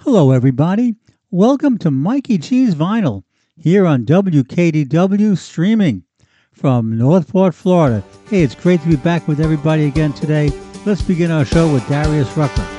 Hello, everybody. Welcome to Mikey G's Vinyl here on WKDW streaming from Northport, Florida. Hey, it's great to be back with everybody again today. Let's begin our show with Darius Rucker.